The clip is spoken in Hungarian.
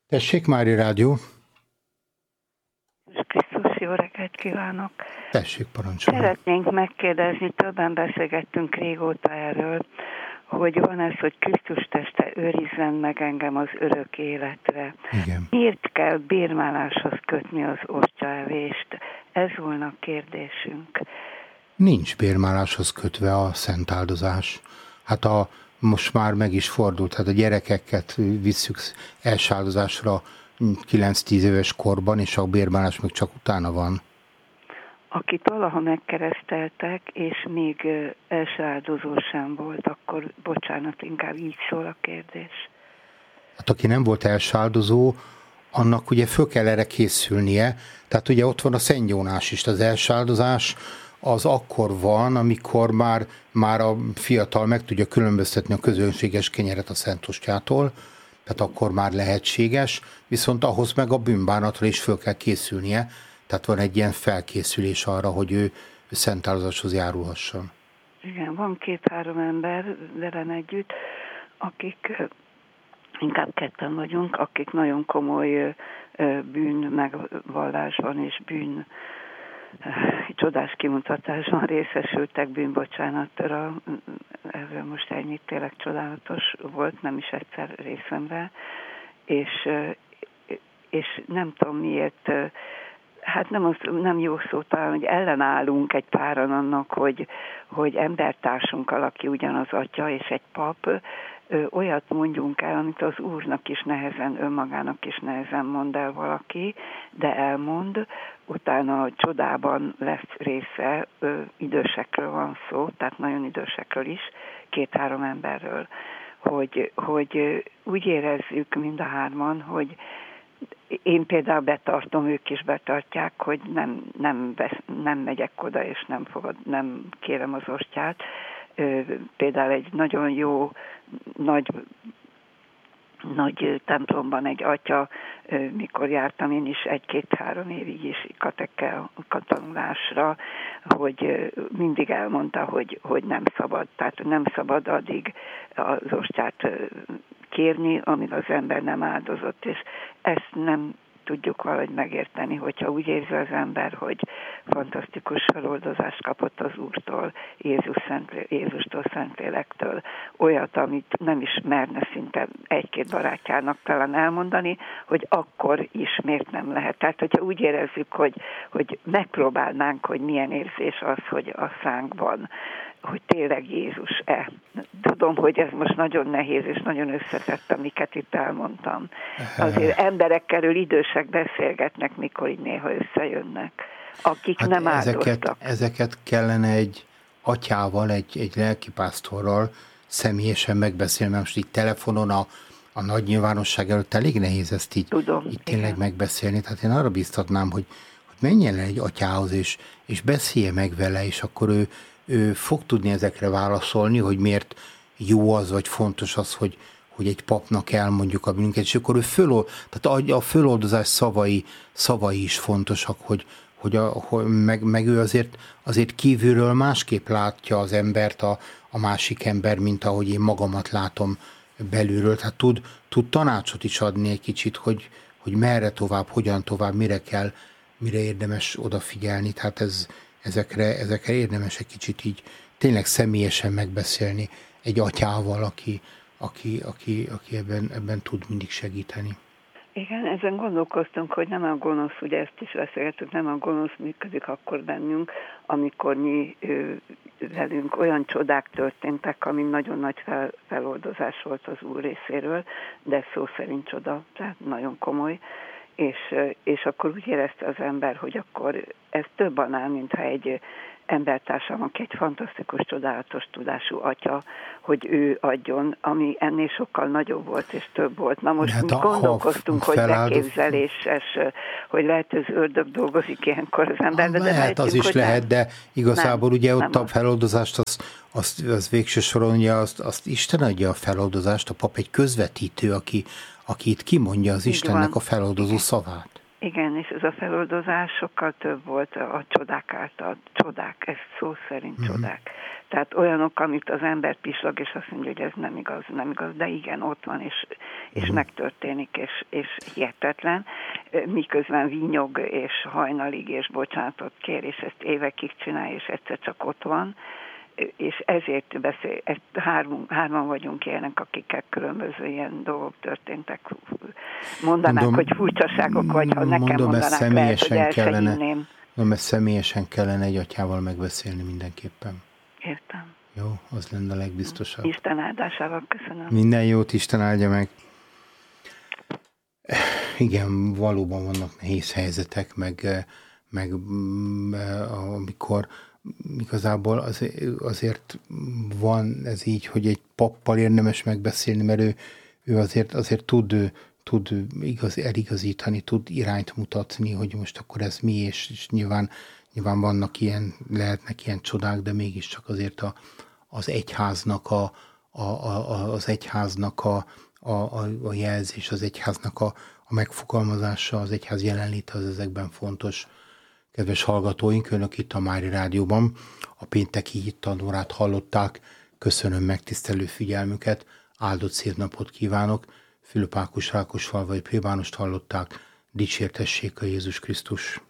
Tessék, Mária Rádió. Krisztus, jó reggelt kívánok! Tessék, parancsolni. Szeretnénk megkérdezni, többen beszélgettünk régóta erről, hogy van ez, hogy Krisztus teste őrizzen meg engem az örök életre. Igen. Miért kell bérmáláshoz kötni az ostyaevést? Ez volna a kérdésünk. Nincs bérmáláshoz kötve a szent áldozás. Hát most már meg is fordult, hát a gyerekeket visszük első áldozásra 9-10 éves korban, és a bérmálás meg csak utána van. Akit valaha megkereszteltek, és még első áldozó sem volt, akkor bocsánat, inkább így szól a kérdés. Hát aki nem volt első áldozó, annak ugye föl kell erre készülnie. Tehát ugye ott van a Szent Jónás is, az első áldozás az akkor van, amikor már a fiatal meg tudja különböztetni a közönséges kenyeret a Szent Ostjától, tehát akkor már lehetséges, viszont ahhoz meg a bűnbánatra is föl kell készülnie, tehát van egy ilyen felkészülés arra, hogy ő szent áldozáshoz járulhasson. Igen, van 2-3 ember velem együtt, akik, inkább ketten vagyunk, akik nagyon komoly bűn megvallásban és bűn csodás kimutatásban részesültek bűnbocsánatra. Erről most ennyit, tényleg csodálatos volt, nem is egyszer részemre, és nem tudom miért, hát nem jó szó talán, hogy ellenállunk egy páran annak, hogy embertársunkkal, aki ugyanaz atya és egy pap, olyat mondjunk el, amit az Úrnak is nehezen, önmagának is nehezen mond el valaki, de elmond, utána a csodában lesz része, idősekről van szó, tehát nagyon idősekről is, 2-3 emberről, hogy úgy érezzük mind a hárman, hogy én például betartom, ők is betartják, hogy nem megyek oda, és nem kérem az ostját. Például egy nagyon jó, nagy templomban egy atya, mikor jártam én is 1-2-3 évig is tanulásra, hogy mindig elmondta, hogy nem szabad, tehát nem szabad addig az ostját kérni, amíg az ember nem áldozott, és ezt nem tudjuk valahogy megérteni, hogyha úgy érzi az ember, hogy fantasztikus feloldozást kapott az Úrtól, Jézustól, Szentlélektől, olyat, amit nem is merne szinte 1-2 barátjának talán elmondani, hogy akkor is miért nem lehet. Tehát, hogyha úgy érezzük, hogy megpróbálnánk, hogy milyen érzés az, hogy a szánkban, hogy tényleg Jézus-e. Tudom, hogy ez most nagyon nehéz és nagyon összetett, amiket itt elmondtam. Azért emberekkel idősek beszélgetnek, mikor így néha összejönnek, akik nem áldoztak. Ezeket kellene egy atyával, egy lelkipásztorral személyesen megbeszélni, mert most így telefonon a nagy nyilvánosság előtt elég nehéz ezt így tényleg megbeszélni. Tehát én arra biztatnám, hogy menjen el egy atyához, és beszélje meg vele, és akkor ő fog tudni ezekre válaszolni, hogy miért jó az, vagy fontos az, hogy egy papnak elmondjuk a bűnünket, és akkor tehát a föloldozás szavai is fontosak, meg ő azért kívülről másképp látja az embert, a másik ember, mint ahogy én magamat látom belülről. Tehát tud tanácsot is adni egy kicsit, hogy merre tovább, hogyan tovább, mire érdemes odafigyelni. Tehát ezekre érdemes egy kicsit így tényleg személyesen megbeszélni egy atyával, aki ebben tud mindig segíteni. Igen, ezen gondolkoztunk, hogy nem a gonosz, ugye ezt is beszélgettük, nem a gonosz működik akkor bennünk, amikor mi velünk olyan csodák történtek, ami nagyon nagy feloldozás volt az Úr részéről, de szó szerint csoda, tehát nagyon komoly. És akkor úgy érezte az ember, hogy akkor ez több annál, mintha egy embertársam, aki egy fantasztikus, csodálatos tudású atya, hogy ő adjon, ami ennél sokkal nagyobb volt és több volt. Na most mi gondolkoztunk, hogy beképzeléses, hogy lehet, hogy az ördög dolgozik ilyenkor az ember. Lehet, az is lehet, de igazából ugye ott a feloldozást, az végső soron ugye azt Isten adja a feloldozást, a pap egy közvetítő, aki itt kimondja az Istennek a feloldozó szavát. Igen, és ez a feloldozás sokkal több volt a csodák által. Csodák, ez szó szerint csodák. Tehát olyanok, amit az ember pislog, és azt mondja, hogy ez nem igaz, de igen, ott van, és megtörténik, és hihetetlen, miközben vinyog, és hajnalig, és bocsánatot kér, és ezt évekig csinál, és egyszer csak ott van, és ezért hárman vagyunk ilyenek, akikkel különböző ilyen dolgok történtek. Mondanák, hogy furcsaságok, vagy ha nekem mondanák, lehet, hogy el se hinném. Mert személyesen kellene egy atyával megbeszélni mindenképpen. Értem. Jó, az lenne a legbiztosabb. Isten áldásával köszönöm. Minden jót, Isten áldja meg. Igen, valóban vannak nehéz helyzetek, meg amikor igazából azért van ez így, hogy egy pappal érdemes megbeszélni, mert ő azért tud eligazítani, tud irányt mutatni, hogy most akkor ez mi, és nyilván lehetnek ilyen csodák, de mégiscsak azért az egyháznak a jelzés, az egyháznak a megfogalmazása, az egyház jelenléte az ezekben fontos. Kedves hallgatóink, önök itt a Mári Rádióban a pénteki hittanórát hallották. Köszönöm megtisztelő figyelmüket, áldott szép napot kívánok. Fülöp Ákos Rákosfalvai plébánost hallották. Dicsértessék a Jézus Krisztus!